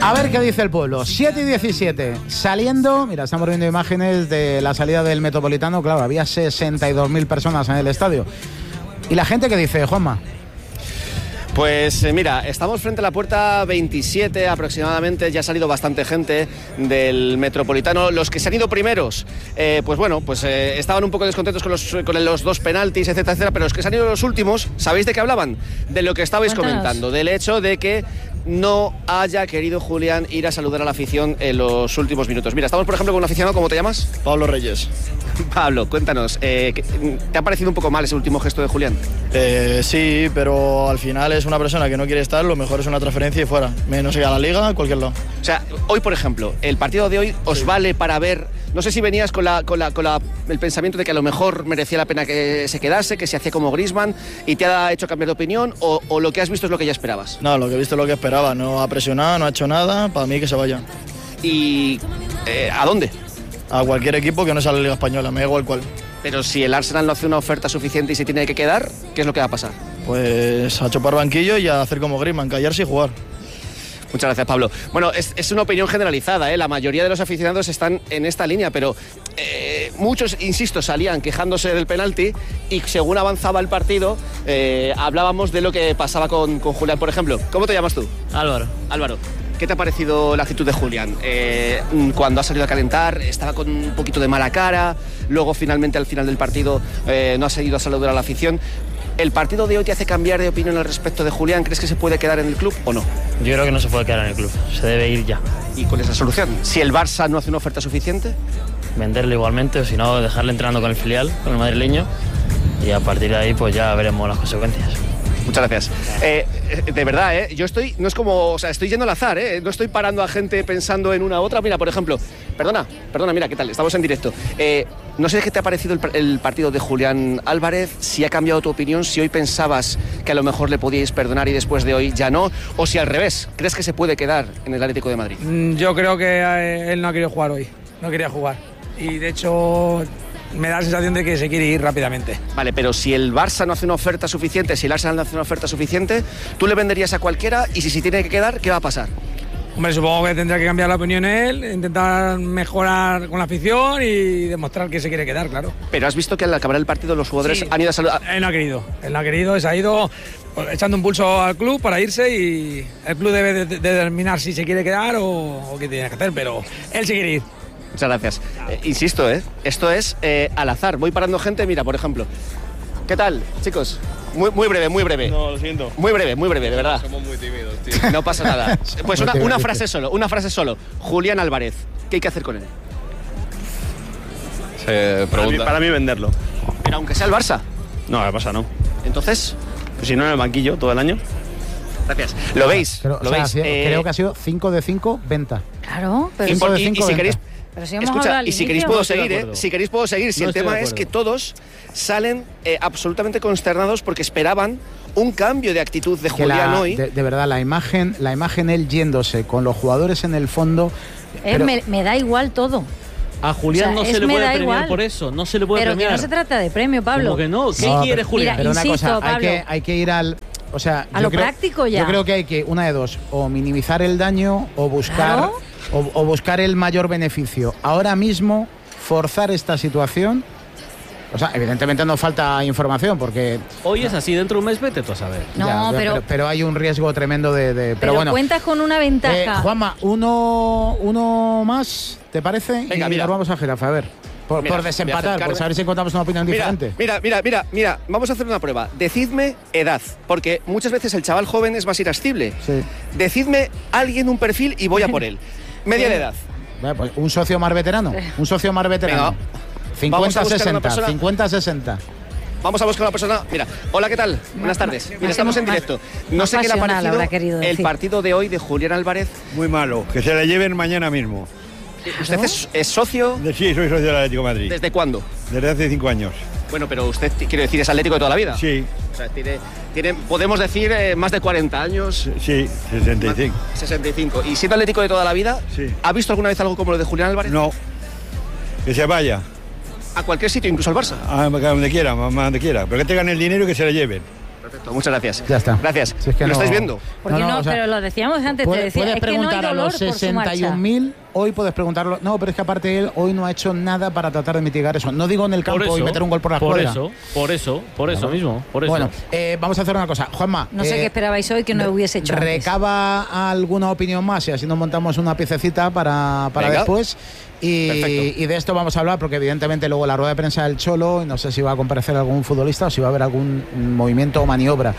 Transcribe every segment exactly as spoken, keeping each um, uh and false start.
A ver qué dice el pueblo. siete y diecisiete. Saliendo, mira, estamos viendo imágenes de la salida del Metropolitano. Claro, había sesenta y dos mil personas en el estadio. ¿Y la gente qué dice, Juanma? Pues eh, mira, estamos frente a la puerta veintisiete aproximadamente, ya ha salido bastante gente del Metropolitano. Los que se han ido primeros, eh, pues bueno, pues eh, estaban un poco descontentos con los, con los dos penaltis, etcétera, etcétera, pero los que se han ido los últimos, ¿sabéis de qué hablaban? De lo que estabais Cuéntanos. comentando, del hecho de que no haya querido Julián ir a saludar a la afición en los últimos minutos. Mira, estamos por ejemplo con un aficionado, ¿cómo te llamas? Pablo Reyes. Pablo, cuéntanos, eh, ¿te ha parecido un poco mal ese último gesto de Julián? Eh, sí, pero al final es una persona que no quiere estar, lo mejor es una transferencia y fuera. Menos ir a la liga, a cualquier lado. O sea, hoy por ejemplo, el partido de hoy os sí. vale para ver, no sé si venías con, la, con, la, con la, el pensamiento de que a lo mejor merecía la pena que se quedase, que se hacía como Griezmann y te ha hecho cambiar de opinión, o, o lo que has visto es lo que ya esperabas. No, lo que he visto es lo que esperaba, no ha presionado, no ha hecho nada, para mí que se vaya. ¿Y eh, a dónde? A cualquier equipo que no sea la Liga Española, me da igual cuál. Pero si el Arsenal no hace una oferta suficiente y se tiene que quedar, ¿qué es lo que va a pasar? Pues a chopar banquillo y a hacer como Griezmann, callarse y jugar. Muchas gracias, Pablo. Bueno, es, es una opinión generalizada, ¿eh? La mayoría de los aficionados están en esta línea, pero eh, muchos, insisto, salían quejándose del penalti y según avanzaba el partido, eh, hablábamos de lo que pasaba con, con Julián, por ejemplo. ¿Cómo te llamas tú? Álvaro. Álvaro. ¿Qué te ha parecido la actitud de Julián? Eh, cuando ha salido a calentar, estaba con un poquito de mala cara, luego finalmente al final del partido eh, no ha seguido a saludar a la afición. ¿El partido de hoy te hace cambiar de opinión al respecto de Julián? ¿Crees que se puede quedar en el club o no? Yo creo que no se puede quedar en el club, se debe ir ya. ¿Y cuál es la solución? Si el Barça no hace una oferta suficiente, venderle igualmente, o si no, dejarle entrenando con el filial, con el madrileño, y a partir de ahí pues ya veremos las consecuencias. Muchas gracias. Eh, de verdad, ¿eh? Yo estoy, no es como, o sea, estoy yendo al azar, ¿eh? No estoy parando a gente pensando en una u otra. Mira, por ejemplo, perdona, perdona, mira, ¿qué tal? Estamos en directo. Eh, no sé qué te ha parecido el, el partido de Julián Álvarez, si ha cambiado tu opinión, si hoy pensabas que a lo mejor le podíais perdonar y después de hoy ya no, o si al revés, ¿crees que se puede quedar en el Atlético de Madrid? Yo creo que él no ha querido jugar hoy, no quería jugar. Y de hecho me da la sensación de que se quiere ir rápidamente. Vale, pero si el Barça no hace una oferta suficiente, si el Arsenal no hace una oferta suficiente, ¿tú le venderías a cualquiera? Y si se tiene que quedar, ¿qué va a pasar? Hombre, supongo que tendrá que cambiar la opinión él, intentar mejorar con la afición y demostrar que se quiere quedar, claro. Pero has visto que al acabar el partido los jugadores sí, han ido a saludar. Él no ha querido, él no ha querido, se ha ido echando un pulso al club para irse y el club debe de, de, de determinar si se quiere quedar o, o qué tiene que hacer, pero él se quiere ir. Muchas gracias. Eh, insisto, ¿eh? Esto es eh, al azar. Voy parando gente, mira, por ejemplo. ¿Qué tal, chicos? Muy, muy breve, muy breve. No, lo siento. Muy breve, muy breve, de verdad. Somos muy tímidos, tío. No pasa nada. Pues una, una frase solo, una frase solo. Julián Álvarez, ¿qué hay que hacer con él? Se pregunta. Para mí, para mí venderlo. Pero aunque sea el Barça. No, el Barça no. Entonces, pues si no en el banquillo todo el año. Gracias. ¿Lo veis? Creo, ¿Lo o sea, veis? Sí, eh, creo que ha sido cinco de cinco venta. Claro, pero cinco de cinco y, y si queréis, pero si escucha, y si queréis puedo seguir, ¿eh? acuerdo. Si queréis puedo seguir. Si no el tema es que todos salen eh, absolutamente consternados porque esperaban un cambio de actitud de Julián la, hoy. De, de verdad, la imagen, la imagen él yéndose con los jugadores en el fondo. Eh, pero, me, me da igual todo. A Julián o sea, no se le puede premiar igual. por eso, no se le puede pero premiar. Pero que no se trata de premio, Pablo. ¿Cómo que no? ¿Qué no, quiere pero, Julián? Pero una insisto, cosa, hay Pablo, que, hay que ir al... O sea, a yo lo creo, práctico ya. Yo creo que hay que, una de dos, o minimizar el daño o buscar, ¿Claro? o, o buscar el mayor beneficio. Ahora mismo, forzar esta situación... O sea, evidentemente no falta información porque... Hoy es así, dentro de un mes vete tú a saber. No, ya, pero, pero... Pero hay un riesgo tremendo de... de pero, pero bueno, cuentas con una ventaja. Eh, Juanma, uno, uno más, ¿te parece? Venga, y mira. nos vamos a Jirafa, a ver. Por, Mira, por desempatar, acercarme. por saber si encontramos una opinión Mira, diferente. mira, mira, mira, mira, vamos a hacer una prueba. Decidme edad, porque muchas veces el chaval joven es más irascible. Sí. Decidme alguien un perfil y voy a por él. Media de edad. Vale, pues un socio más veterano. Un socio más veterano. cincuenta sesenta. cincuenta sesenta. Vamos a buscar una persona. Mira, hola, ¿qué tal? Buenas tardes. Mira, estamos en directo. No sé qué le ha parecido el partido de hoy de Julián Álvarez. Muy malo, que se la lleven mañana mismo. ¿Usted es, es socio? De, sí, soy socio del Atlético de Madrid. ¿Desde cuándo? Desde hace cinco años. Bueno, pero usted, quiero decir, es atlético de toda la vida. Sí. O sea, tiene, tiene podemos decir, eh, más de cuarenta años. Sí, sesenta y cinco. sesenta y cinco. ¿Y siendo atlético de toda la vida, sí. ¿Ha visto alguna vez algo como lo de Julián Álvarez? No. Que se vaya. A cualquier sitio, incluso al Barça. A donde quiera, a donde quiera. Pero que tengan el dinero y que se la lleven. Perfecto, muchas gracias. Ya está. Gracias. Si es que ¿Lo no- estáis viendo? Porque No, no, no, o sea, pero lo decíamos antes, te Puedes, decía, puedes es que no hay preguntar a dolor los por su sesenta y un marcha. mil, hoy puedes preguntarlo. No, pero es que aparte él hoy no ha hecho nada para tratar de mitigar eso. No digo en el campo Por eso, y meter un gol por la por escuadra. eso, por eso, por eso Claro. mismo, por eso. Bueno, eh, vamos a hacer una cosa. Juanma. No sé eh, qué esperabais hoy que no hubiese hecho antes. Recaba alguna opinión más y así nos montamos una piececita para, para Venga. después. Y, y de esto vamos a hablar porque evidentemente luego la rueda de prensa del Cholo, y no sé si va a comparecer algún futbolista o si va a haber algún movimiento o maniobra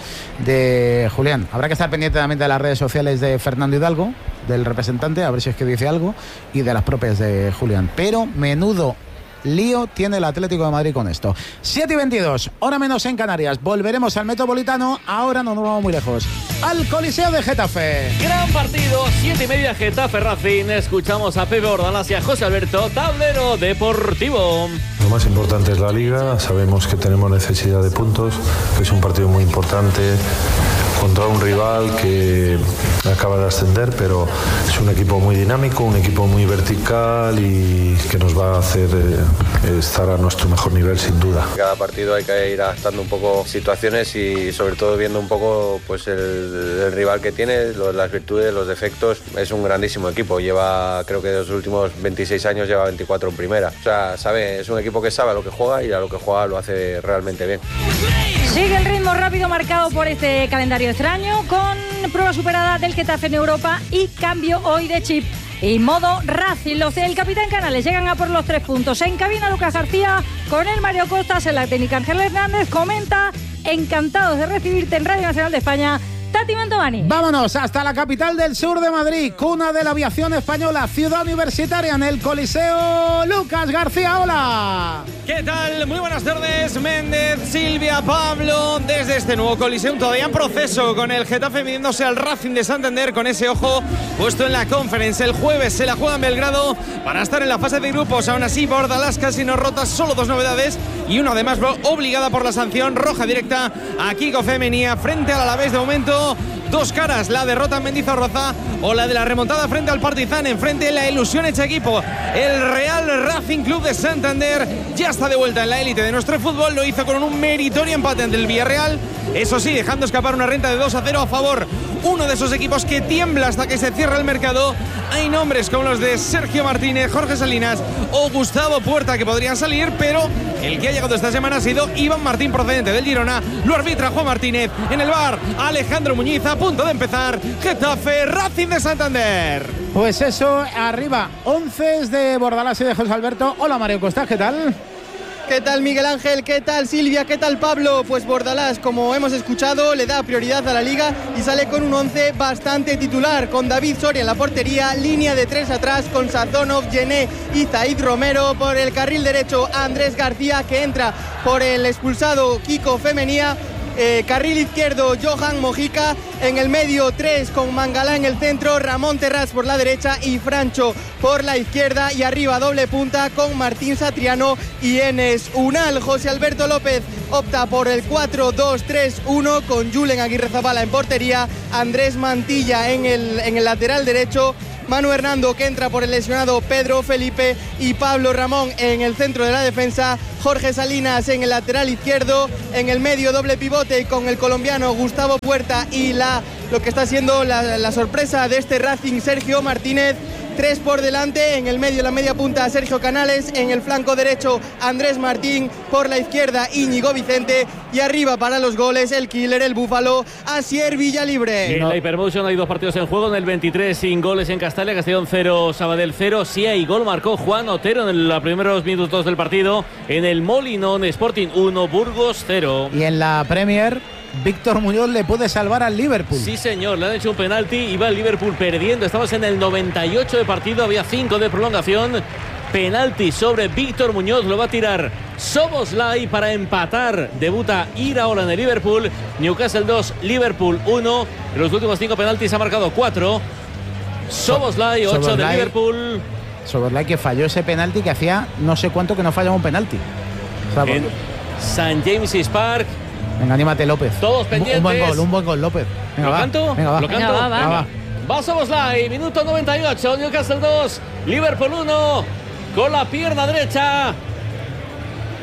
de Julián. Habrá que estar pendiente también de las redes sociales de Fernando Hidalgo, del representante, a ver si es que dice algo, y de las propias de Julián. Pero menudo lío tiene el Atlético de Madrid con esto. siete y veintidós, hora menos en Canarias. Volveremos al Metropolitano. Ahora no nos vamos muy lejos. Al Coliseo de Getafe. Gran partido, siete y media, Getafe Racing. Escuchamos a Pepe Bordalás y a José Alberto, tablero deportivo. Lo más importante es la Liga. Sabemos que tenemos necesidad de puntos, que es un partido muy importante contra un rival que acaba de ascender, pero es un equipo muy dinámico, un equipo muy vertical y que nos va a hacer eh, estar a nuestro mejor nivel sin duda. Cada partido hay que ir adaptando un poco situaciones y sobre todo viendo un poco pues el, el rival que tiene, lo- las virtudes, los defectos. Es un grandísimo equipo, lleva creo que de los últimos veintiséis años lleva veinticuatro en primera. O sea, sabe, es un equipo que sabe a lo que juega y a lo que juega lo hace realmente bien. Sigue el ritmo rápido marcado por este calendario extraño, con prueba superada del Getafe en Europa y cambio hoy de chip. Y modo Racing, los del Capitán Canales llegan a por los tres puntos. En cabina Lucas García, con el Mario Costas, en la técnica Ángel Hernández, comenta: encantados de recibirte en Radio Nacional de España, Tati Mantovani. Vámonos hasta la capital del sur de Madrid, cuna de la aviación española, ciudad universitaria, en el Coliseo. Lucas García, hola. ¿Qué tal? Muy buenas tardes, Méndez, Silvia, Pablo, desde este nuevo Coliseum todavía en proceso, con el Getafe midiéndose al Racing de Santander, con ese ojo puesto en la Conference. El jueves se la juega en Belgrado para estar en la fase de grupos. Aún así, Bordalás casi no rota, solo dos novedades y una además obligada por la sanción roja directa a Kiko Femenía frente al Alavés. De momento, dos caras: la derrota en Mendizorroza o la de la remontada frente al Partizan. Enfrente, la ilusión hecha equipo, el Real Racing Club de Santander, ya está de vuelta en la élite de nuestro fútbol. Lo hizo con un meritorio empate ante el Villarreal, eso sí, dejando escapar una renta de dos a cero a favor. Uno de esos equipos que tiembla hasta que se cierra el mercado. Hay nombres como los de Sergio Martínez, Jorge Salinas o Gustavo Puerta que podrían salir, pero el que ha llegado esta semana ha sido Iván Martín, procedente del Girona. Lo arbitra Juan Martínez. En el bar, Alejandro Muñiz, a punto de empezar. Getafe Racing de Santander. Pues eso, arriba, once de Bordalás y de José Alberto. Hola Mario Costa, ¿qué tal? ¿Qué tal Miguel Ángel? ¿Qué tal Silvia? ¿Qué tal Pablo? Pues Bordalás, como hemos escuchado, le da prioridad a la Liga y sale con un once bastante titular, con David Soria en la portería, línea de tres atrás con Sazonov, Gené y Zaid Romero. Por el carril derecho, Andrés García, que entra por el expulsado Kiko Femenía. Eh, carril izquierdo, Johan Mojica. En el medio, tres con Mangalá en el centro, Ramón Terrás por la derecha y Francho por la izquierda. Y arriba, doble punta con Martín Satriano y Enes Unal. José Alberto López opta por el cuatro dos tres uno con Julen Aguirrezabala en portería, Andrés Mantilla en el, en el lateral derecho, Manu Hernando, que entra por el lesionado Pedro Felipe, y Pablo Ramón en el centro de la defensa, Jorge Salinas en el lateral izquierdo. En el medio, doble pivote con el colombiano Gustavo Puerta y la, lo que está siendo la, la sorpresa de este Racing, Sergio Martínez. Tres por delante, en el medio, la media punta, Sergio Canales, en el flanco derecho, Andrés Martín, por la izquierda, Íñigo Vicente, y arriba para los goles, el killer, el búfalo, Asier Villalibre. En la Hypermotion hay dos partidos en juego. En el veintitrés, sin goles en Castalia, Castellón cero, Sabadell cero. Sí hay gol, marcó Juan Otero en los primeros minutos del partido. En el Molinón, Sporting uno, Burgos cero. Y en la Premier, Víctor Muñoz le puede salvar al Liverpool. Sí, señor, le han hecho un penalti y va el Liverpool perdiendo. Estamos en el noventa y ocho de partido, había cinco de prolongación. Penalti sobre Víctor Muñoz, lo va a tirar Szoboszlai para empatar. Debuta Iraola en el Liverpool. Newcastle dos, Liverpool uno. En los últimos cinco penaltis ha marcado cuatro. Szoboszlai, ocho de Liverpool. Szoboszlai, que falló ese penalti que hacía no sé cuánto que no fallaba un penalti. O sea, en Saint James's Park. Venga, anímate, López. Todos pendientes. Un buen gol, un buen gol, López. Venga, ¿Lo va. canto? Venga, va. ¿Lo canto? Venga, va, va. Va, va. Va Szoboszlai, minuto noventa y ocho, Newcastle dos, Liverpool uno, con la pierna derecha.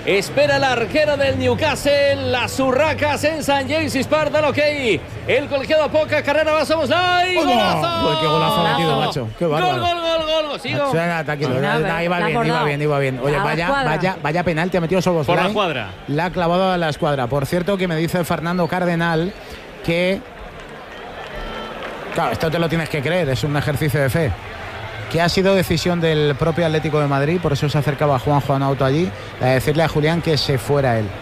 Espera el arquero del Newcastle. Las urracas en San James's Park. Dan ok. El colegiado a poca carrera va Szoboszlai. ¡Golazo! Uy, qué golazo ha metido, macho. Qué bárbaro. Gol, gol, gol, gol. Sigo. Suena, tranquilo. Ahí va bien, iba bien, iba bien. Oye, vaya, vaya, vaya penalti ha metido Szoboszlai. Por la cuadra. La ha clavado a la escuadra. Por cierto, que me dice Fernando Cardenal que... Claro, esto te lo tienes que creer, es un ejercicio de fe. Que ha sido decisión del propio Atlético de Madrid, por eso se acercaba Juan Juan Auto allí, a decirle a Julián que se fuera él.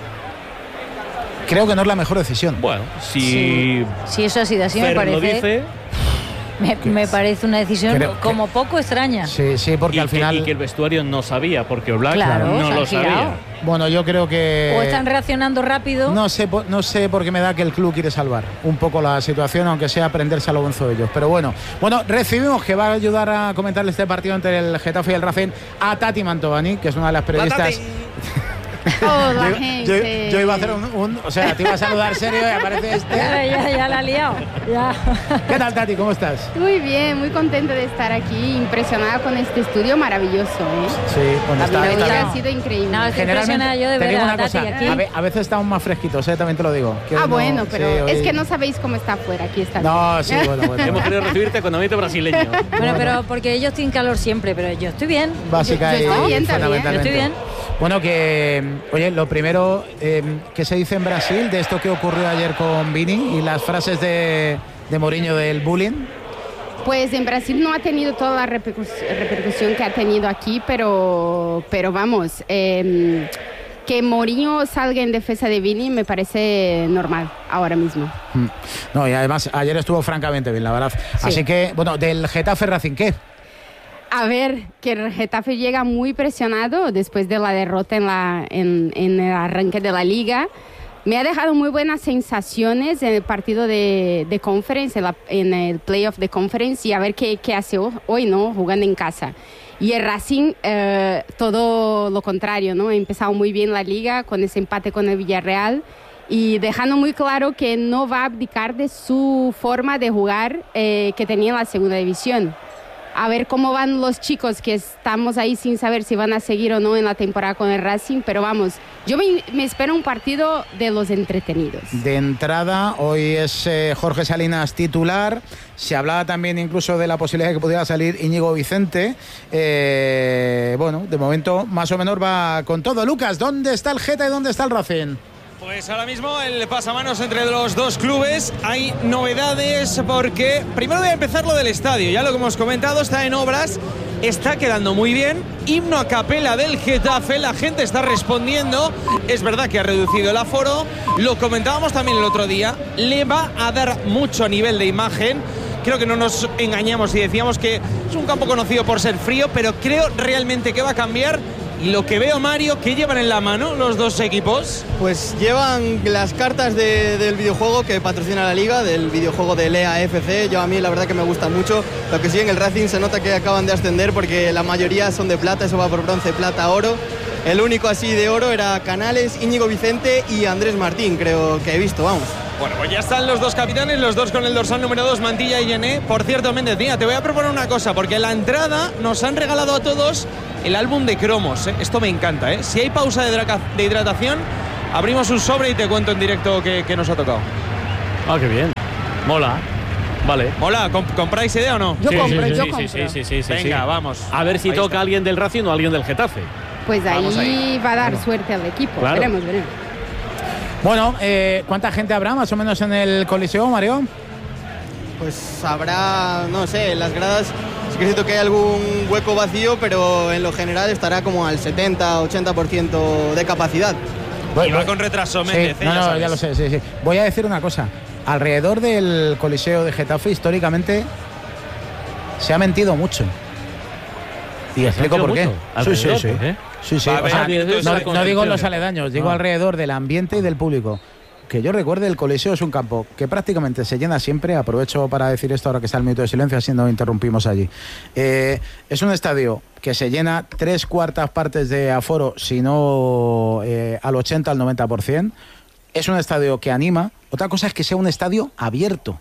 Creo que no es la mejor decisión. Bueno, si... Sí, si eso ha sido así, Fer me parece... Lo dice, me, me parece una decisión Creo como poco extraña. Sí, sí, porque y al que, final... Y que el vestuario no sabía, porque Oblak Claro, no lo se han sabía. girado. Bueno, yo creo que... O están reaccionando rápido. No sé, po- no sé por qué me da que el club quiere salvar un poco la situación, aunque sea prenderse a lo bonzo de ellos. Pero bueno, bueno, recibimos que va a ayudar a comentar este partido entre el Getafe y el Racing a Tati Mantovani, que es una de las periodistas... Hola, yo, gente. yo, yo iba a hacer un, un... O sea, te iba a saludar serio y aparece este... Ya, ya, ya la ha liado. Ya. ¿Qué tal, Tati? ¿Cómo estás? Muy bien, muy contenta de estar aquí, impresionada con este estudio maravilloso, ¿eh? Sí, bueno, está, La está vida bien. ha sido increíble. No, estoy impresionada yo de te ver digo a una Tati cosa, aquí. a, ve- a veces estamos más fresquitos, ¿eh? También te lo digo. Que Ah, hoy no- bueno, pero sí, hoy- es que no sabéis cómo está afuera, aquí está. No, sí, bueno, bueno. Hemos querido recibirte con ambiente brasileño. Bueno, pero porque ellos tienen calor siempre, pero yo estoy bien. Básica Yo- yo estoy y bien también. fundamentalmente. Yo estoy bien. Bueno, que, oye, lo primero, eh, ¿qué se dice en Brasil de esto que ocurrió ayer con Vini y las frases de, de Mourinho del bullying? Pues en Brasil no ha tenido toda la repercus- repercusión que ha tenido aquí, pero, pero vamos, eh, que Mourinho salga en defensa de Vini me parece normal ahora mismo. Mm. No, y además ayer estuvo francamente bien, la verdad. Sí. Así que, bueno, del Getafe Racing, ¿qué? A ver, que el Getafe llega muy presionado después de la derrota en, la, en, en el arranque de la Liga. Me ha dejado muy buenas sensaciones en el partido de, de Conference, en, la, en el playoff de Conference, y a ver qué, qué hace hoy, ¿no? Jugando en casa. Y el Racing, eh, todo lo contrario, ¿no? Ha empezado muy bien la Liga con ese empate con el Villarreal y dejando muy claro que no va a abdicar de su forma de jugar eh, que tenía en la segunda división. A ver cómo van los chicos, que estamos ahí sin saber si van a seguir o no en la temporada con el Racing, pero vamos, yo me, me espero un partido de los entretenidos. De entrada, hoy es eh, Jorge Salinas titular. Se hablaba también incluso de la posibilidad de que pudiera salir Íñigo Vicente. Eh, bueno, de momento más o menos va con todo. Lucas, ¿dónde está el Geta y dónde está el Racing? Pues ahora mismo el pasamanos entre los dos clubes. Hay novedades porque primero voy a empezar lo del estadio. Ya lo que hemos comentado, está en obras, está quedando muy bien. Himno a capela del Getafe, la gente está respondiendo. Es verdad que ha reducido el aforo. Lo comentábamos también el otro día. Le va a dar mucho a nivel de imagen. Creo que no nos engañamos si decíamos que es un campo conocido por ser frío, pero creo realmente que va a cambiar. Y lo que veo, Mario, ¿qué llevan en la mano los dos equipos? Pues llevan las cartas de, del videojuego que patrocina la liga, del videojuego de L E A F C. Yo a mí la verdad que me gusta mucho. Lo que sí, en el Racing se nota que acaban de ascender porque la mayoría son de plata, eso va por bronce, plata, oro. El único así de oro era Canales, Íñigo Vicente y Andrés Martín, creo que he visto, vamos. Bueno, pues ya están los dos capitanes, los dos con el dorsal número dos, Mantilla y Yené. Por cierto, Méndez, mira, te voy a proponer una cosa, porque en la entrada nos han regalado a todos el álbum de cromos, ¿eh? Esto me encanta, ¿eh? Si hay pausa de, de hidratación, abrimos un sobre y te cuento en directo qué, qué nos ha tocado. Ah, qué bien. Mola. Vale. Mola, ¿comp ¿compráis idea o no? Yo sí, compro, sí, yo sí, compro. Sí, sí, sí, sí, Venga, sí. vamos. A ver si Ahí toca está. alguien del Racing o alguien del Getafe. Pues Vamos ahí, ahí. va a dar suerte al equipo. Claro. Veremos, veremos. Bueno, eh, ¿cuánta gente habrá más o menos en el Coliseo, Mario? Pues habrá, no sé, en las gradas sí que siento que hay algún hueco vacío, pero en lo general estará como al setenta a ochenta por ciento de capacidad. Y va con retraso, Sí, Méndez, ¿eh? no, Ya no, sabes. ya lo sé, sí, sí. Voy a decir una cosa. Alrededor del Coliseo de Getafe, históricamente, se ha mentido mucho. Y explico por qué. Sí, sí, sí. Sí, sí. Va, O sea, venga, no, tú- no digo en los aledaños, digo Ah. alrededor del ambiente y del público. Que yo recuerde, el Coliseo es un campo que prácticamente se llena siempre. Aprovecho para decir esto ahora que está el minuto de silencio, así no interrumpimos allí. Eh, es un estadio que se llena tres cuartas partes de aforo, si no eh, al ochenta, al noventa por ciento. Es un estadio que anima. Otra cosa es que sea un estadio abierto.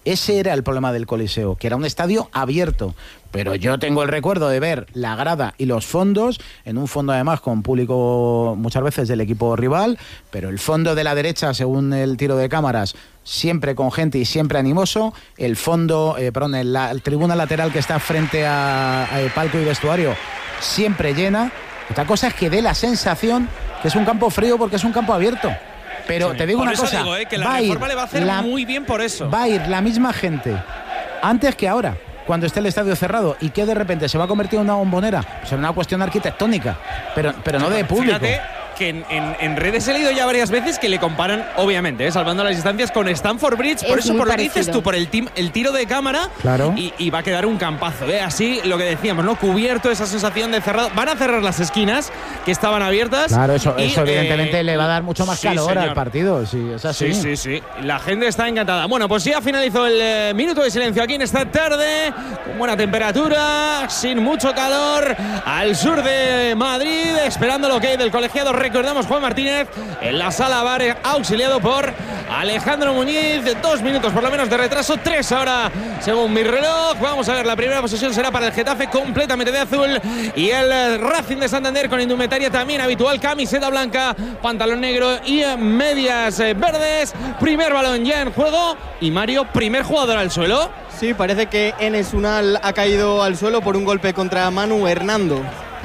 Ese era el problema del Coliseo, que era un estadio abierto. Pero yo tengo el recuerdo de ver la grada y los fondos, en un fondo además con público muchas veces del equipo rival, pero el fondo de la derecha, según el tiro de cámaras, siempre con gente y siempre animoso. El fondo, eh, perdón, el, la el tribuna lateral que está frente a, a palco y vestuario, siempre llena. Otra cosa es que dé la sensación que es un campo frío porque es un campo abierto. Pero sí, te digo por una eso cosa, digo, eh, que la va reforma ir le va a hacer la, muy bien por eso. Va a ir la misma gente antes que ahora, cuando esté el estadio cerrado, y que de repente se va a convertir en una bombonera, pues en una cuestión arquitectónica, pero, pero no de público. Fíjate que en, en, en redes he leído ya varias veces que le comparan, obviamente, eh, salvando las distancias, con Stamford Bridge. Por Es eso, muy por lo que parecido. dices tú, por el, tim, el tiro de cámara, claro. y, y va a quedar un campazo. ¿eh? Así, lo que decíamos, ¿no? Cubierto, esa sensación de cerrado. Van a cerrar las esquinas, que estaban abiertas. Claro, eso, y, eso evidentemente eh, le va a dar mucho más sí, calor señor. al partido. Sí, es así. Sí, sí, sí. La gente está encantada. Bueno, pues ya finalizó el eh, minuto de silencio aquí en esta tarde, con buena temperatura, sin mucho calor, al sur de Madrid, esperando lo que hay del colegiado. Recordamos, Juan Martínez en la sala bar, auxiliado por Alejandro Muñiz. Dos minutos por lo menos de retraso, tres ahora según mi reloj. Vamos a ver, la primera posesión será para el Getafe, completamente de azul, y el Racing de Santander con indumentaria también habitual, camiseta blanca, pantalón negro y medias verdes. Primer balón ya en juego, y Mario, primer jugador al suelo. Sí, parece que Enes Unal ha caído al suelo por un golpe contra Manu Hernando.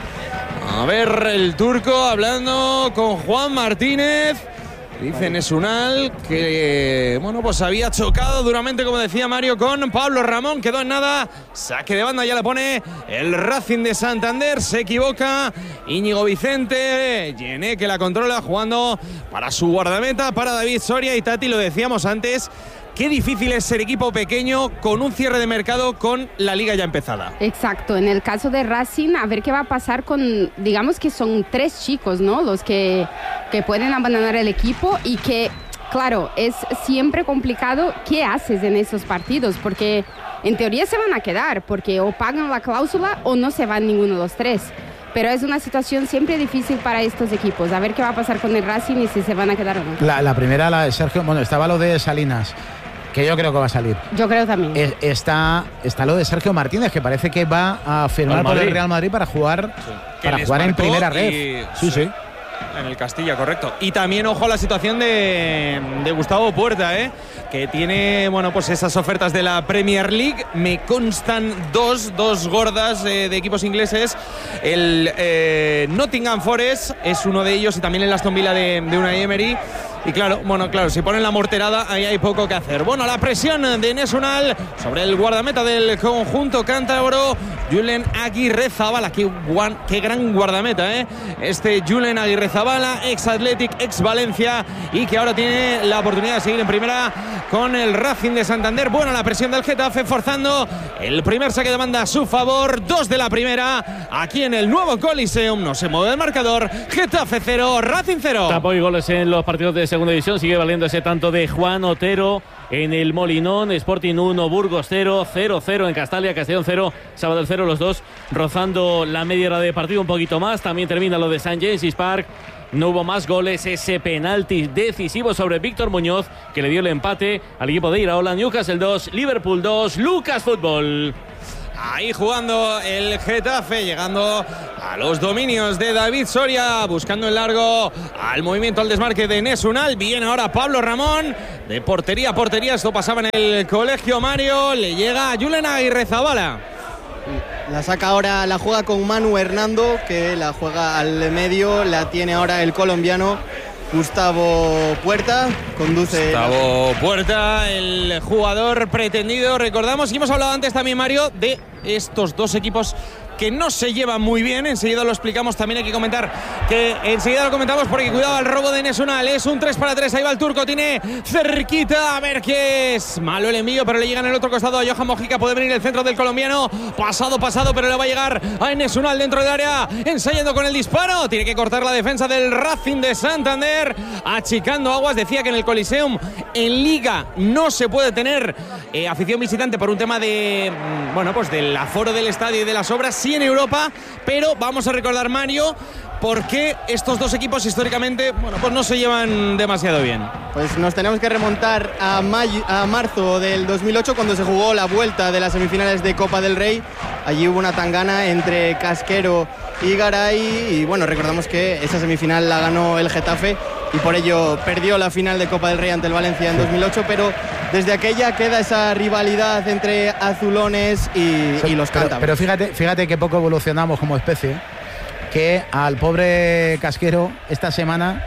A ver, el turco hablando con Juan Martínez. Dice Enes Unal que, bueno, pues había chocado duramente, como decía Mario, con Pablo Ramón. Quedó en nada. Saque de banda, ya le pone el Racing de Santander. Se equivoca Íñigo Vicente. Yené, que la controla, jugando para su guardameta, para David Soria. Y Tati, lo decíamos antes, qué difícil es ser equipo pequeño con un cierre de mercado con la liga ya empezada. Exacto, en el caso de Racing, a ver qué va a pasar con, digamos que son tres chicos, ¿no? Los que, que pueden abandonar el equipo, y que, claro, es siempre complicado qué haces en esos partidos, porque en teoría se van a quedar, porque o pagan la cláusula o no se van ninguno de los tres. Pero es una situación siempre difícil para estos equipos. A ver qué va a pasar con el Racing y si se van a quedar o no. La, la primera, la de Sergio, bueno, estaba lo de Salinas, que yo creo que va a salir. Yo creo también. Eh, está, está lo de Sergio Martínez, que parece que va a firmar por el Real Madrid para jugar, sí. para jugar en primera red. Y, sí, sí. En el Castilla, correcto. Y también, ojo a la situación de, de Gustavo Puerta, ¿eh? que tiene, bueno, pues esas ofertas de la Premier League. Me constan dos, dos gordas eh, de equipos ingleses. El eh, Nottingham Forest es uno de ellos, y también el Aston Villa de, de Unai Emery. Y claro, bueno, claro, si ponen la morterada, ahí hay poco que hacer. Bueno, la presión de Enes Unal sobre el guardameta del conjunto cántabro, Julen Aguirrezabala. Qué, guan, qué gran guardameta, ¿eh? Este Julen Aguirrezabala, ex Athletic, ex Valencia, y que ahora tiene la oportunidad de seguir en primera con el Racing de Santander. Bueno, la presión del Getafe, forzando el primer saque de banda a su favor. Dos de la primera, aquí en el nuevo Coliseum. No se mueve el marcador. Getafe cero, Racing cero. Tapo y goles en los partidos de segunda división. Sigue valiendo ese tanto de Juan Otero en el Molinón. Sporting uno, Burgos cero, cero cero en Castalia, Castellón cero, Sabadell cero, los dos rozando la media hora de partido, un poquito más. También termina lo de Saint James's Park. No hubo más goles, ese penalti decisivo sobre Víctor Muñoz, que le dio el empate al equipo de Iraola. Newcastle dos, Liverpool dos, Lucas Fútbol. Ahí jugando el Getafe, llegando a los dominios de David Soria, buscando el largo al movimiento, al desmarque de Enes Unal. Bien ahora Pablo Ramón, de portería a portería. Esto pasaba en el colegio Mario. Le llega a Julen Aguirrezabala. La saca ahora, la juega con Manu Hernando, que la juega al medio. La tiene ahora el colombiano Gustavo Puerta. Conduce. Gustavo Puerta, el jugador pretendido. Recordamos, y hemos hablado antes también, Mario, de estos dos equipos que no se llevan muy bien. Enseguida lo explicamos. También hay que comentar que enseguida lo comentamos, porque cuidado al robo de Enes Unal. Es un tres para tres. Ahí va el turco. Tiene cerquita. A ver qué es. Malo el envío, pero le llega en el otro costado a Johan Mojica. Puede venir el centro del colombiano. Pasado, pasado, pero le va a llegar a Enes Unal dentro del área. Ensayando con el disparo. Tiene que cortar la defensa del Racing de Santander. Achicando aguas. Decía que en el Coliseum, en Liga, no se puede tener eh, afición visitante por un tema de, bueno, pues del aforo del estadio y de las obras. Sí sí en Europa, pero vamos a recordar, Mario, por qué estos dos equipos históricamente, bueno, pues no se llevan demasiado bien. Pues nos tenemos que remontar a, mayo, a marzo del dos mil ocho, cuando se jugó la vuelta de las semifinales de Copa del Rey. Allí hubo una tangana entre Casquero y Garay, y bueno, recordamos que esa semifinal la ganó el Getafe y por ello perdió la final de Copa del Rey ante el Valencia en dos mil ocho, pero desde aquella queda esa rivalidad entre azulones y, sí, y los cántabros. Pero, pero fíjate, fíjate que poco evolucionamos como especie, que al pobre Casquero esta semana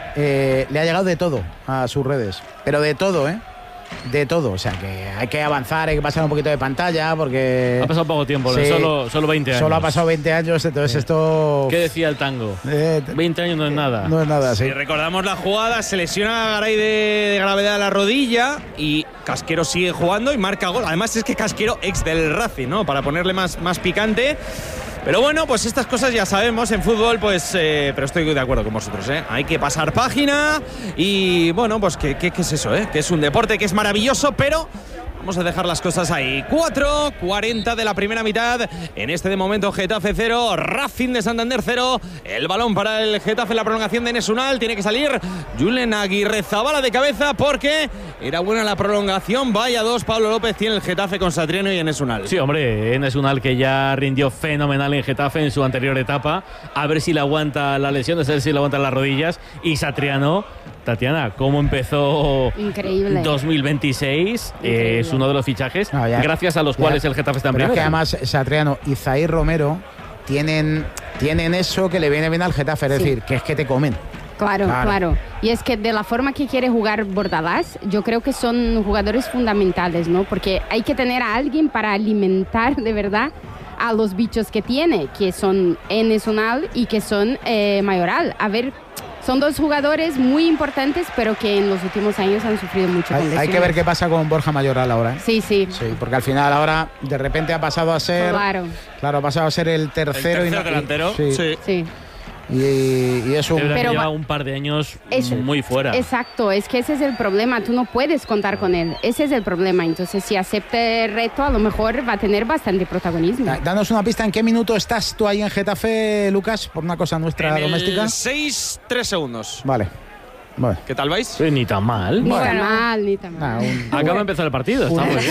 eh, le ha llegado de todo a sus redes, pero de todo, ¿eh? De todo, o sea que hay que avanzar, hay que pasar un poquito de pantalla porque... Ha pasado poco tiempo, sí, solo, solo veinte años. Solo ha pasado veinte años, entonces sí. Esto... ¿Qué decía el tango? Eh, veinte años no es nada. No es nada, sí. Si recordamos la jugada, se lesiona a Garay de, de gravedad de la rodilla y Casquero sigue jugando y marca gol. Además es que Casquero ex del Racing, ¿no? Para ponerle más, más picante. Pero bueno, pues estas cosas ya sabemos en fútbol, pues, eh, pero estoy de acuerdo con vosotros, ¿eh? Hay que pasar página y, bueno, pues, ¿qué, qué, qué es eso, eh? Que es un deporte que es maravilloso, pero vamos a dejar las cosas ahí. cuatro cuarenta de la primera mitad. En este de momento Getafe cero, Racing de Santander cero. El balón para el Getafe, la prolongación de Enes Unal. Tiene que salir Julen Aguirrezabala de cabeza porque era buena la prolongación. Vaya dos, Pablo López tiene el Getafe con Satriano y Enes Unal. Sí, hombre, Enes Unal que ya rindió fenomenal en Getafe en su anterior etapa. A ver si le aguanta la lesión, a ver si le aguantan las rodillas. Y Satriano, Tatiana, ¿cómo empezó Increíble. dos mil veintiséis? Eh, es uno de los fichajes no, ya, gracias a los ya, cuales el Getafe está en primera. Es que además Satriano y Zair Romero tienen, tienen eso que le viene bien al Getafe, es sí. decir, que es que te comen. Claro, claro, claro. Y es que de la forma que quiere jugar Bordalás, yo creo que son jugadores fundamentales, ¿no? Porque hay que tener a alguien para alimentar de verdad a los bichos que tiene, que son Enes Unal y que son eh, Mayoral. A ver, son dos jugadores muy importantes, pero que en los últimos años han sufrido mucho con lesiones. Hay que ver qué pasa con Borja Mayoral ahora, ¿eh? Sí, sí. Sí, porque al final ahora de repente ha pasado a ser... Claro. Claro, ha pasado a ser el tercero. El tercer y, delantero. Sí. sí. sí. Y, y es un... Pero lleva un par de años es, muy fuera. Exacto, es que ese es el problema, tú no puedes contar con él, ese es el problema. Entonces si acepta el reto, a lo mejor va a tener bastante protagonismo. Danos una pista, ¿en qué minuto estás tú ahí en Getafe, Lucas? Por una cosa nuestra en doméstica. El seis, tres segundos. Vale. Bueno. ¿Qué tal vais? Sí, ni tan mal. Ni bueno. tan mal, ni tan mal. Nah, un... Acaba de empezar el partido, está muy bien.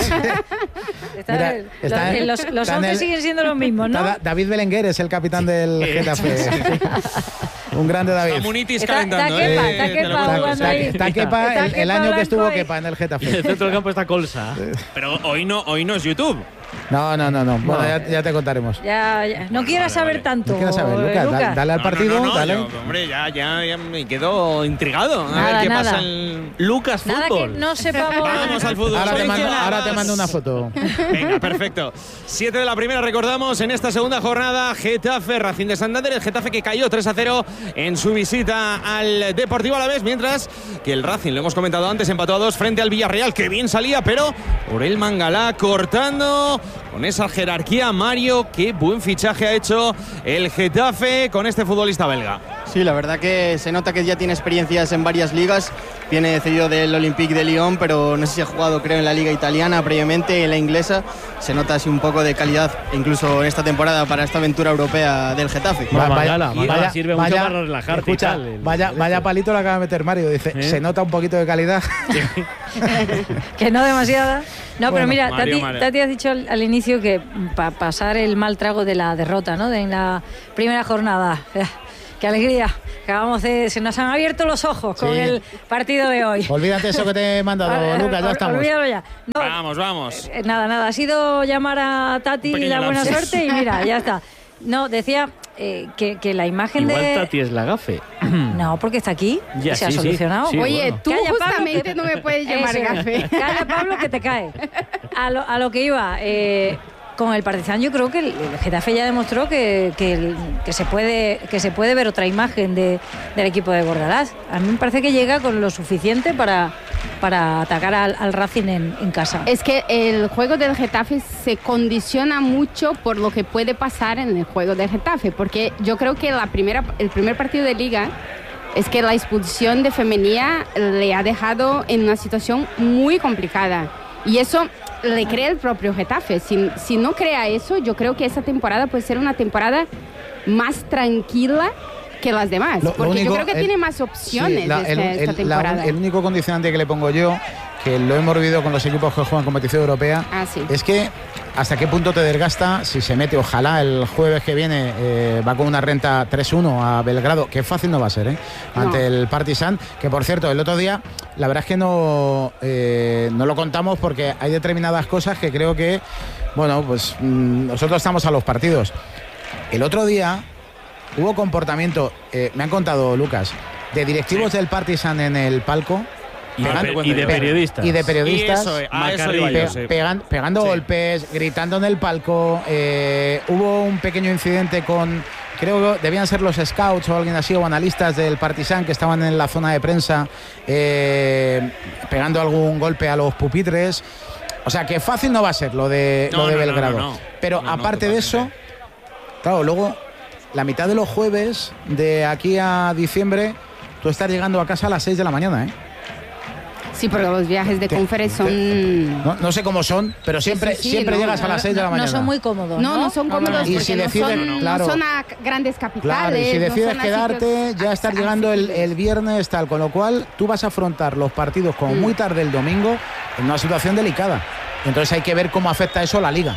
Está Mira, el, está los en, los, los once el, siguen siendo los mismos, ¿no? David Belenguer es el capitán del Getafe. Un grande David. Está Munitis está, calentando. Está Kepa, eh, está Kepa jugando está, ahí. Está Kepa el, el año que estuvo Kepa en el Getafe. En el centro del campo está Colsa. Pero hoy no, hoy no es YouTube. No, no, no, no. Bueno, ya, ya te contaremos. Ya, ya. No quieras vale, saber vale. tanto. No quieras saber, Lucas. Lucas. Dale, dale al No, partido, no, no, no, dale. yo, hombre, ya, ya, ya me quedo intrigado. A Nada, ver qué nada. pasa en Lucas Nada Fútbol. que no sepamos. Vamos al fútbol. Ahora te, mando, Seleccionadas. ahora te mando una foto. Venga, perfecto. Siete de la primera, recordamos, en esta segunda jornada, Getafe, Racing de Santander, el Getafe que cayó tres a cero en su visita al Deportivo Alavés, mientras que el Racing, lo hemos comentado antes, empató a dos frente al Villarreal, que bien salía, pero por el Mangalá cortando con esa jerarquía. Mario, qué buen fichaje ha hecho el Getafe con este futbolista belga. Sí, la verdad que se nota que ya tiene experiencias en varias ligas. Viene cedido del Olympique de Lyon, pero no sé si ha jugado, creo, en la liga italiana previamente, en la inglesa. Se nota así un poco de calidad, incluso en esta temporada, para esta aventura europea del Getafe. Va, Mangala, Mangala vaya, sirve vaya, mucho para relajarte. Escucha, y tal, el, vaya, el vaya este. palito lo acaba de meter Mario. Dice, ¿Eh? se nota un poquito de calidad. Que no demasiada. No, Bueno, pero mira, Mario, Tati, Mario. Tati has dicho al, al inicio que para pasar el mal trago de la derrota, ¿no? De en la primera jornada. Qué alegría. Acabamos de, se nos han abierto los ojos con Sí. el partido de hoy. Olvídate eso que te he mandado, Lucas, ya estamos. Olvídalo ya. No, Vamos, vamos. eh, nada, nada. Ha sido llamar a Tati Un y pequeño la buena lapsus. suerte y mira, ya está. No, decía eh, que, que la imagen Igual de... Tati es la gafe. No, porque está aquí Ya, y se ha sí, sí. solucionado. Sí, Oye, bueno. tú Calla, Pablo, justamente que- no me puedes llamar Eso. gafe. Calla, Pablo, que te cae. A lo, a lo que iba, eh, con el Partizan yo creo que el, el Getafe ya demostró que, que, el- que se puede que se puede ver otra imagen de, del equipo de Bordalás. A mí me parece que llega con lo suficiente para, para atacar al, al Racing en, en casa. Es que el juego del Getafe se condiciona mucho por lo que puede pasar en el juego del Getafe, porque yo creo que la primera, el primer partido de Liga es que la expulsión de Femenía le ha dejado en una situación muy complicada. Y eso le cree el propio Getafe. Si, si no crea eso, yo creo que esa temporada puede ser una temporada más tranquila que las demás. Lo, porque lo único, yo creo que el, tiene más opciones sí, la, esta, el, el, esta temporada. La, el único condicionante que le pongo yo, que lo hemos vivido con los equipos que juegan competición europea, ah, sí. es que hasta qué punto te desgasta si se mete, ojalá el jueves que viene eh, va con una renta tres uno a Belgrado, que fácil no va a ser, ¿eh? Ante no. el Partizan, que por cierto, el otro día, la verdad es que no, eh, no lo contamos porque hay determinadas cosas que creo que, bueno, pues mmm, nosotros estamos a los partidos. El otro día hubo comportamiento, eh, me han contado, Lucas, de directivos sí. del Partizan en el palco. Y, pegando, de, y de periodistas. Y de periodistas. Y eso, ah, eso pe, yo, sí. pegan, pegando sí. golpes, gritando en el palco. Eh, hubo un pequeño incidente con, creo que debían ser los scouts o alguien así, o analistas del Partizan que estaban en la zona de prensa, eh, pegando algún golpe a los pupitres. O sea, que fácil no va a ser lo de, no, lo de no, Belgrado. No, no, no. Pero no, aparte no, de eso, claro, luego la mitad de los jueves de aquí a diciembre, tú estás llegando a casa a las seis de la mañana, ¿eh? Sí, porque los viajes de conferencia son... No, no sé cómo son, pero siempre, sí, sí, sí, siempre no, llegas a las seis de la mañana. No son muy cómodos, ¿no? No, no son cómodos no, no. Y porque si no, decides, son, claro, no son a grandes capitales. Claro, y si decides no quedarte, sitios, ya estás llegando el, el viernes tal, con lo cual tú vas a afrontar los partidos como mm. muy tarde el domingo en una situación delicada. Entonces hay que ver cómo afecta eso a la Liga.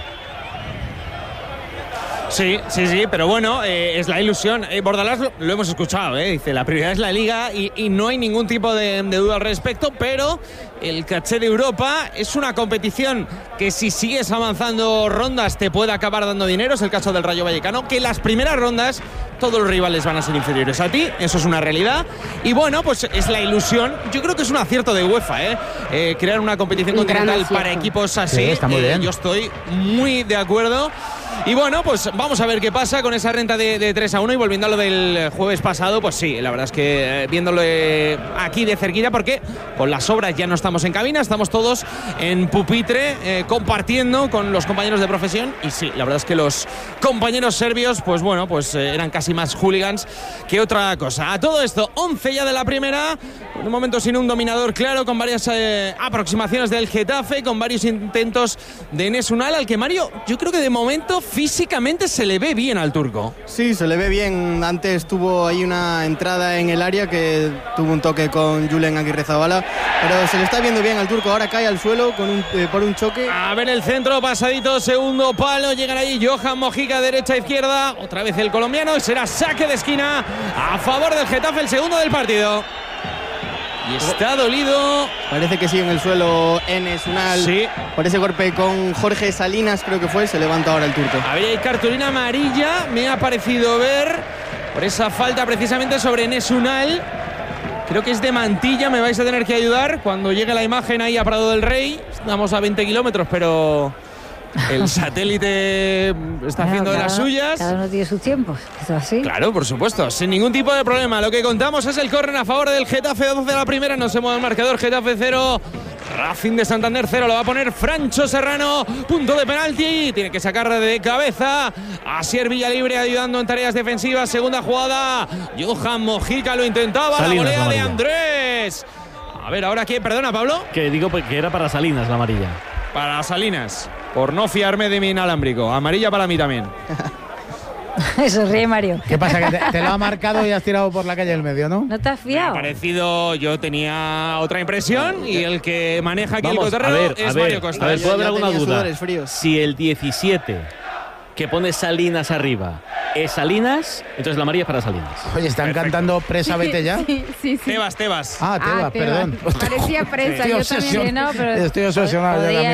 Sí, sí, sí, pero bueno, eh, es la ilusión. Eh, Bordalás lo, lo hemos escuchado, eh, dice, la prioridad es la Liga y, y no hay ningún tipo de, de duda al respecto, pero el caché de Europa es una competición que si sigues avanzando rondas te puede acabar dando dinero, es el caso del Rayo Vallecano, que las primeras rondas todos los rivales van a ser inferiores a ti, eso es una realidad, y bueno, pues es la ilusión, yo creo que es un acierto de UEFA, eh, eh crear una competición un continental para equipos así, sí, está muy eh, bien. Yo estoy muy de acuerdo. Y bueno, pues vamos a ver qué pasa con esa renta de, de tres a uno y volviendo a lo del jueves pasado, pues sí, la verdad es que eh, viéndolo eh, aquí de cerquita, porque con las obras ya no estamos en cabina, estamos todos en pupitre eh, compartiendo con los compañeros de profesión y sí, la verdad es que los compañeros serbios, pues bueno, pues eh, eran casi más hooligans que otra cosa. A todo esto, once ya de la primera, en un momento sin un dominador claro, con varias eh, aproximaciones del Getafe, con varios intentos de Enes Unal, al que Mario, yo creo que de momento físicamente se le ve bien al turco. Sí, se le ve bien. Antes tuvo ahí una entrada en el área que tuvo un toque con Julen Aguirrezabala, pero se le está viendo bien al turco. Ahora cae al suelo con un, eh, por un choque. A ver el centro, pasadito, segundo palo. Llegan ahí Johan Mojica, derecha, izquierda. Otra vez el colombiano y será saque de esquina a favor del Getafe, el segundo del partido. Y está dolido. Parece que sigue en el suelo Enes Unal. Sí. Por ese golpe con Jorge Salinas, creo que fue. Se levanta ahora el turco. A ver, hay cartulina amarilla. Me ha parecido ver por esa falta precisamente sobre Enes Unal. Creo que es de Mantilla. Me vais a tener que ayudar cuando llegue la imagen ahí a Prado del Rey. Estamos a veinte kilómetros, pero el satélite está bueno, haciendo cada, de las suyas. Cada uno tiene sus tiempos, eso así. Claro, por supuesto, sin ningún tipo de problema. Lo que contamos es el córner a favor del Getafe, doce de la primera. No se mueve el marcador, Getafe cero, Racing de Santander cero. Lo va a poner Francho Serrano, punto de penalti. Tiene que sacar de cabeza a Asier Villalibre ayudando en tareas defensivas. Segunda jugada, Johan Mojica lo intentaba. Salinas, la volea la de Andrés. A ver, ahora quién, perdona, Pablo. Que digo que era para Salinas la amarilla. Para Salinas, por no fiarme de mi inalámbrico. Amarilla para mí también. Eso ríe Mario. ¿Qué pasa? Que te, te lo ha marcado y has tirado por la calle del medio, ¿no? ¿No te has fiado? Me ha parecido, yo tenía otra impresión y el que maneja aquí Vamos, el cotorreo a ver, es a ver, Mario Costa. A ver, ¿puedo haber alguna duda? Si el diecisiete que pone Salinas arriba es Salinas, entonces la amarilla es para Salinas. Oye, ¿están Perfecto. cantando Presa, vete ya? Sí, sí, sí. Tebas, Tebas. Ah, Tebas, ah, perdón. Parecía Presa, sí. yo Estoy también. No, pero Estoy obsesionado.